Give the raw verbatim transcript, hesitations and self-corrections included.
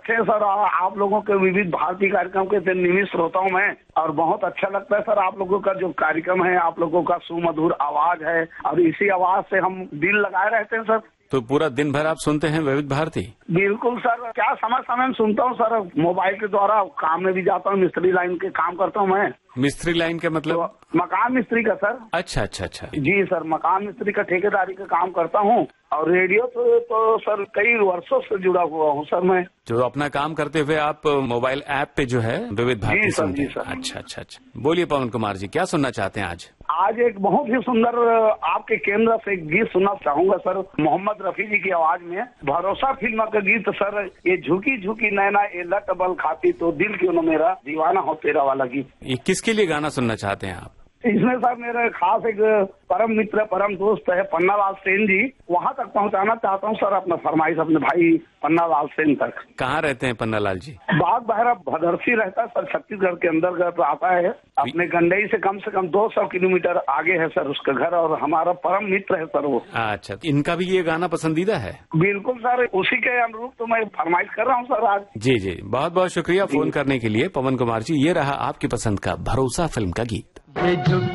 अच्छे हैं सर। आप लोगों के विविध भारतीय कार्यक्रम के नियमित श्रोता हूं मैं, और बहुत अच्छा लगता है सर आप लोगों का जो कार्यक्रम है, आप लोगों का सुमधुर आवाज है, और इसी आवाज से हम दिल लगाए रहते हैं सर। तो पूरा दिन भर आप सुनते हैं विविध भारती? बिल्कुल सर, क्या समय समय में सुनता हूँ सर, मोबाइल के द्वारा। काम में भी जाता हूँ, मिस्त्री लाइन के काम करता हूँ मैं। मिस्त्री लाइन का मतलब? तो मकान मिस्त्री का सर। अच्छा अच्छा अच्छा। जी सर, मकान मिस्त्री का ठेकेदारी का काम करता हूँ, और रेडियो तो, तो सर कई वर्षों से जुड़ा हुआ हूँ सर मैं। जो अपना काम करते हुए आप मोबाइल ऐप पे जो है विविध भारती सुनते हैं? अच्छा अच्छा अच्छा। बोलिए पवन कुमार जी, क्या सुनना चाहते हैं आज? आज एक बहुत ही सुंदर आपके केंद्र से एक गीत सुनना चाहूंगा सर, मोहम्मद रफी जी की आवाज में। भरोसा फिल्म का गीत सर, ये झुकी झुकी नैना ये लट बल खाती तो दिल क्यों न मेरा दीवाना हो तेरा वाला गीत। ये किसके लिए गाना सुनना चाहते हैं आप? इसमें सर मेरे खास एक परम मित्र परम दोस्त है पन्ना लाल सेन जी, वहां तक पहुंचाना चाहता हूं सर अपना फरमाइश अपने भाई पन्ना लाल सेन तक। कहाँ रहते हैं पन्ना लाल जी? बाग बहरा भदरसी रहता है सर, छत्तीसगढ़ के अंतर्गत आता है। अपने गंडई से कम से कम दो सौ किलोमीटर आगे है सर उसका घर, और हमारा परम मित्र है सर वो। अच्छा, इनका भी ये गाना पसंदीदा है? बिल्कुल सर, उसी के अनुरूप तो मैं फरमाइश कर रहा हूँ सर आज। जी जी, बहुत बहुत शुक्रिया फोन करने के लिए पवन कुमार जी। ये रहा आपकी पसंद का भरोसा फिल्म का गीत।